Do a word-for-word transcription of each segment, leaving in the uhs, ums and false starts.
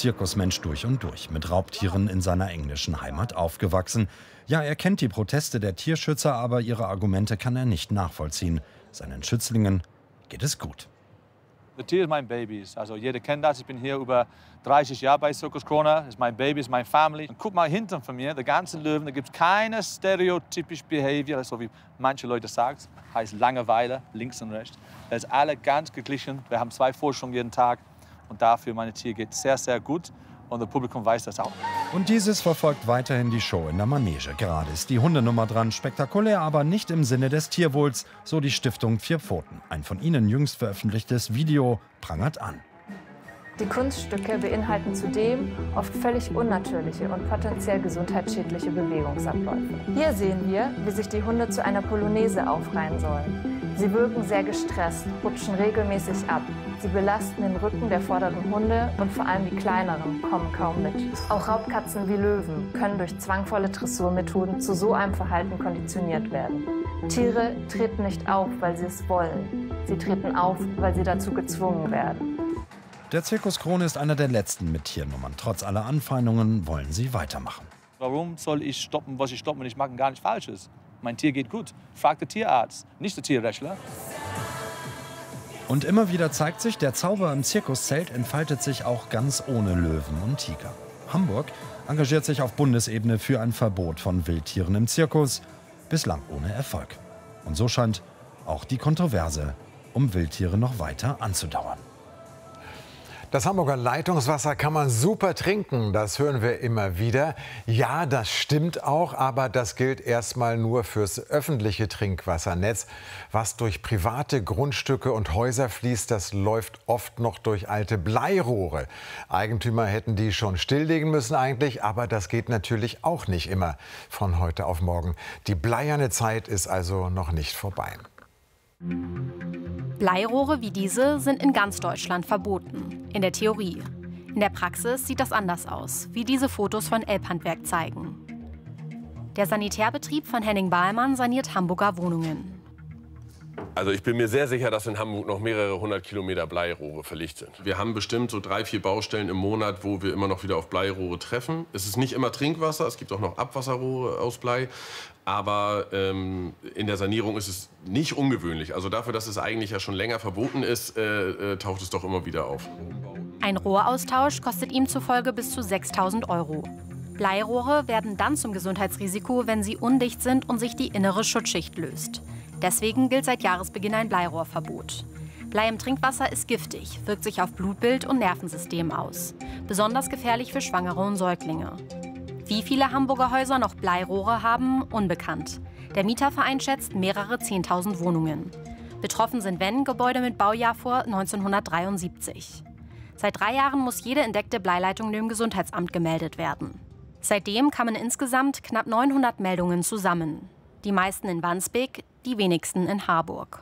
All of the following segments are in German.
Zirkusmensch durch und durch, mit Raubtieren in seiner englischen Heimat aufgewachsen. Ja, er kennt die Proteste der Tierschützer, aber ihre Argumente kann er nicht nachvollziehen. Seinen Schützlingen geht es gut. Das Tier ist mein Baby. Also jeder kennt das. Ich bin hier über dreißig Jahre bei Circus Krone. Das ist mein Baby, das ist meine Family. Und guck mal hinten von mir, der ganze Löwen, da gibt es keine stereotypische Behavior, so wie manche Leute sagen. Heißt Langeweile, links und rechts. Das ist alle ganz geglichen. Wir haben zwei Forschungen jeden Tag. Und dafür, meine Tier geht sehr, sehr gut. Und das Publikum weiß das auch. Und dieses verfolgt weiterhin die Show in der Manege. Gerade ist die Hundenummer dran, spektakulär, aber nicht im Sinne des Tierwohls, so die Stiftung Vier Pfoten. Ein von ihnen jüngst veröffentlichtes Video prangert an. Die Kunststücke beinhalten zudem oft völlig unnatürliche und potenziell gesundheitsschädliche Bewegungsabläufe. Hier sehen wir, wie sich die Hunde zu einer Polonaise aufreihen sollen. Sie wirken sehr gestresst, rutschen regelmäßig ab. Sie belasten den Rücken der vorderen Hunde und vor allem die kleineren kommen kaum mit. Auch Raubkatzen wie Löwen können durch zwangvolle Dressurmethoden zu so einem Verhalten konditioniert werden. Tiere treten nicht auf, weil sie es wollen. Sie treten auf, weil sie dazu gezwungen werden. Der Circus Krone ist einer der letzten mit Tiernummern. Trotz aller Anfeindungen wollen sie weitermachen. Warum soll ich stoppen, was ich stoppen, wenn ich mache gar nicht Falsches? Mein Tier geht gut. Fragt der Tierarzt, nicht der Tierrechtler. Und immer wieder zeigt sich, der Zauber im Zirkuszelt entfaltet sich auch ganz ohne Löwen und Tiger. Hamburg engagiert sich auf Bundesebene für ein Verbot von Wildtieren im Zirkus, bislang ohne Erfolg. Und so scheint auch die Kontroverse um Wildtiere noch weiter anzudauern. Das Hamburger Leitungswasser kann man super trinken, das hören wir immer wieder. Ja, das stimmt auch, aber das gilt erstmal nur fürs öffentliche Trinkwassernetz. Was durch private Grundstücke und Häuser fließt, das läuft oft noch durch alte Bleirohre. Eigentümer hätten die schon stilllegen müssen eigentlich, aber das geht natürlich auch nicht immer von heute auf morgen. Die bleierne Zeit ist also noch nicht vorbei. Bleirohre wie diese sind in ganz Deutschland verboten. In der Theorie. In der Praxis sieht das anders aus, wie diese Fotos von Elbhandwerk zeigen. Der Sanitärbetrieb von Henning Bahlmann saniert Hamburger Wohnungen. Also ich bin mir sehr sicher, dass in Hamburg noch mehrere hundert Kilometer Bleirohre verlegt sind. Wir haben bestimmt so drei, vier Baustellen im Monat, wo wir immer noch wieder auf Bleirohre treffen. Es ist nicht immer Trinkwasser, es gibt auch noch Abwasserrohre aus Blei. Aber ähm, in der Sanierung ist es nicht ungewöhnlich. Also dafür, dass es eigentlich ja schon länger verboten ist, äh, äh, taucht es doch immer wieder auf. Ein Rohraustausch kostet ihm zufolge bis zu sechstausend Euro. Bleirohre werden dann zum Gesundheitsrisiko, wenn sie undicht sind und sich die innere Schutzschicht löst. Deswegen gilt seit Jahresbeginn ein Bleirohrverbot. Blei im Trinkwasser ist giftig, wirkt sich auf Blutbild und Nervensystem aus. Besonders gefährlich für Schwangere und Säuglinge. Wie viele Hamburger Häuser noch Bleirohre haben, unbekannt. Der Mieterverein schätzt mehrere zehntausend Wohnungen. Betroffen sind Wenn Gebäude mit Baujahr vor neunzehnhundertdreiundsiebzig. Seit drei Jahren muss jede entdeckte Bleileitung dem Gesundheitsamt gemeldet werden. Seitdem kamen insgesamt knapp neunhundert Meldungen zusammen. Die meisten in Wandsbek, die wenigsten in Harburg.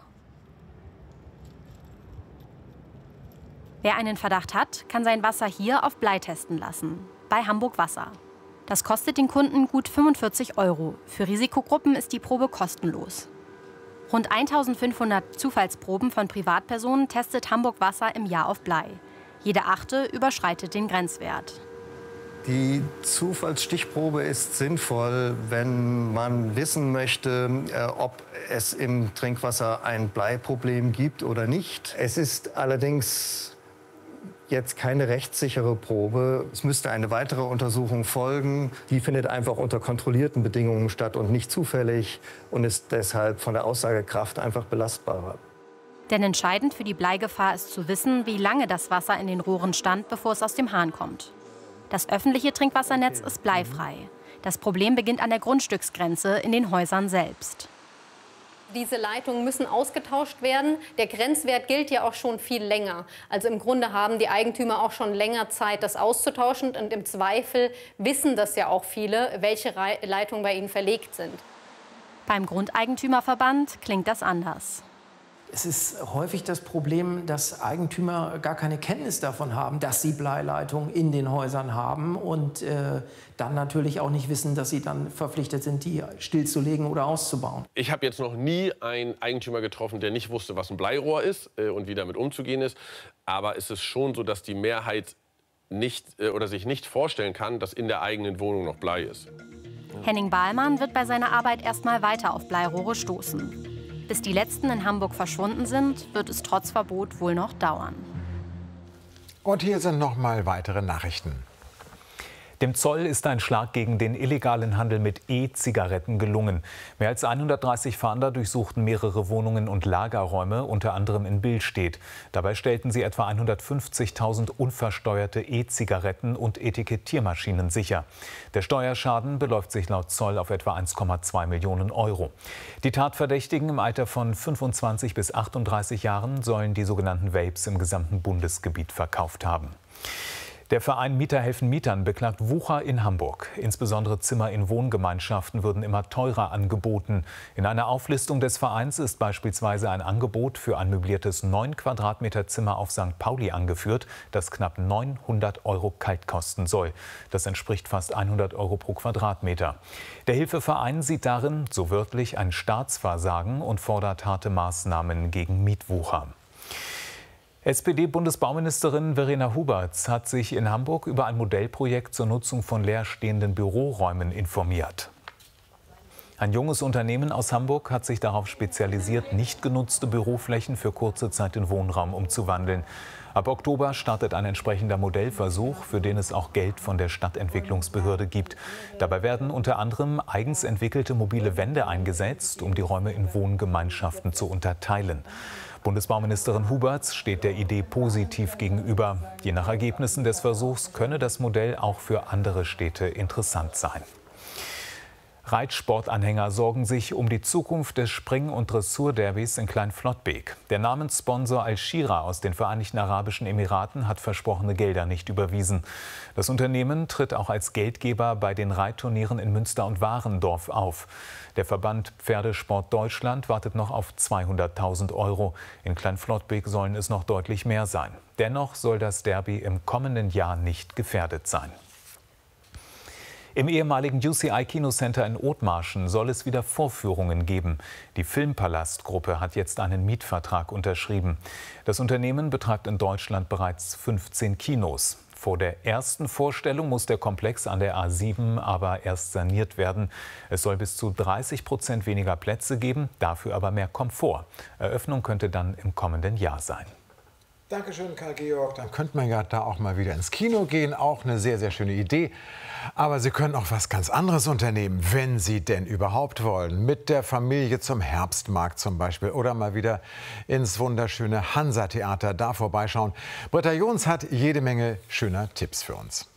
Wer einen Verdacht hat, kann sein Wasser hier auf Blei testen lassen. Bei Hamburg Wasser. Das kostet den Kunden gut fünfundvierzig Euro. Für Risikogruppen ist die Probe kostenlos. Rund eintausendfünfhundert Zufallsproben von Privatpersonen testet Hamburg Wasser im Jahr auf Blei. Jede achte überschreitet den Grenzwert. Die Zufallsstichprobe ist sinnvoll, wenn man wissen möchte, ob es im Trinkwasser ein Bleiproblem gibt oder nicht. Es ist allerdings jetzt keine rechtssichere Probe. Es müsste eine weitere Untersuchung folgen. Die findet einfach unter kontrollierten Bedingungen statt und nicht zufällig und ist deshalb von der Aussagekraft einfach belastbarer. Denn entscheidend für die Bleigefahr ist zu wissen, wie lange das Wasser in den Rohren stand, bevor es aus dem Hahn kommt. Das öffentliche Trinkwassernetz ist bleifrei. Das Problem beginnt an der Grundstücksgrenze in den Häusern selbst. Diese Leitungen müssen ausgetauscht werden. Der Grenzwert gilt ja auch schon viel länger. Also im Grunde haben die Eigentümer auch schon länger Zeit, das auszutauschen. Und im Zweifel wissen das ja auch viele, welche Leitungen bei ihnen verlegt sind. Beim Grundeigentümerverband klingt das anders. Es ist häufig das Problem, dass Eigentümer gar keine Kenntnis davon haben, dass sie Bleileitungen in den Häusern haben und äh, dann natürlich auch nicht wissen, dass sie dann verpflichtet sind, die stillzulegen oder auszubauen. Ich habe jetzt noch nie einen Eigentümer getroffen, der nicht wusste, was ein Bleirohr ist äh, und wie damit umzugehen ist. Aber es ist schon so, dass die Mehrheit nicht äh, oder sich nicht vorstellen kann, dass in der eigenen Wohnung noch Blei ist. Henning Bahlmann wird bei seiner Arbeit erstmal weiter auf Bleirohre stoßen. Bis die letzten in Hamburg verschwunden sind, wird es trotz Verbot wohl noch dauern. Und hier sind noch mal weitere Nachrichten. Dem Zoll ist ein Schlag gegen den illegalen Handel mit E-Zigaretten gelungen. Mehr als hundertdreißig Fahnder durchsuchten mehrere Wohnungen und Lagerräume, unter anderem in Billstedt. Dabei stellten sie etwa hundertfünfzigtausend unversteuerte E-Zigaretten und Etikettiermaschinen sicher. Der Steuerschaden beläuft sich laut Zoll auf etwa eins Komma zwei Millionen Euro. Die Tatverdächtigen im Alter von fünfundzwanzig bis achtunddreißig Jahren sollen die sogenannten Vapes im gesamten Bundesgebiet verkauft haben. Der Verein Mieter helfen Mietern beklagt Wucher in Hamburg. Insbesondere Zimmer in Wohngemeinschaften würden immer teurer angeboten. In einer Auflistung des Vereins ist beispielsweise ein Angebot für ein möbliertes neun Quadratmeter Zimmer auf Sankt Pauli angeführt, das knapp neunhundert Euro kalt kosten soll. Das entspricht fast hundert Euro pro Quadratmeter. Der Hilfeverein sieht darin, so wörtlich, ein Staatsversagen und fordert harte Maßnahmen gegen Mietwucher. S P D-Bundesbauministerin Verena Huberts hat sich in Hamburg über ein Modellprojekt zur Nutzung von leerstehenden Büroräumen informiert. Ein junges Unternehmen aus Hamburg hat sich darauf spezialisiert, nicht genutzte Büroflächen für kurze Zeit in Wohnraum umzuwandeln. Ab Oktober startet ein entsprechender Modellversuch, für den es auch Geld von der Stadtentwicklungsbehörde gibt. Dabei werden unter anderem eigens entwickelte mobile Wände eingesetzt, um die Räume in Wohngemeinschaften zu unterteilen. Bundesbauministerin Huberts steht der Idee positiv gegenüber. Je nach Ergebnissen des Versuchs könne das Modell auch für andere Städte interessant sein. Reitsportanhänger sorgen sich um die Zukunft des Spring- und Dressurderbys in Kleinflottbek. Der Namenssponsor Al-Shira aus den Vereinigten Arabischen Emiraten hat versprochene Gelder nicht überwiesen. Das Unternehmen tritt auch als Geldgeber bei den Reitturnieren in Münster und Warendorf auf. Der Verband Pferdesport Deutschland wartet noch auf zweihunderttausend Euro. In Kleinflottbek sollen es noch deutlich mehr sein. Dennoch soll das Derby im kommenden Jahr nicht gefährdet sein. Im ehemaligen U C I-Kinocenter in Othmarschen soll es wieder Vorführungen geben. Die Filmpalast-Gruppe hat jetzt einen Mietvertrag unterschrieben. Das Unternehmen betreibt in Deutschland bereits fünfzehn Kinos. Vor der ersten Vorstellung muss der Komplex an der A sieben aber erst saniert werden. Es soll bis zu dreißig Prozent weniger Plätze geben, dafür aber mehr Komfort. Eröffnung könnte dann im kommenden Jahr sein. Dankeschön, Karl-Georg. Dann könnte man ja da auch mal wieder ins Kino gehen. Auch eine sehr, sehr schöne Idee. Aber Sie können auch was ganz anderes unternehmen, wenn Sie denn überhaupt wollen. Mit der Familie zum Herbstmarkt zum Beispiel. Oder mal wieder ins wunderschöne Hansa-Theater da vorbeischauen. Britta Jons hat jede Menge schöner Tipps für uns.